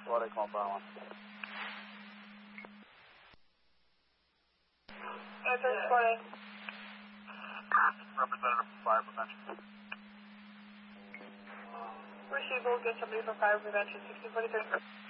What I call that one. Answer recording. Representative for fire prevention. Receive, we'll get somebody for fire prevention, 1643.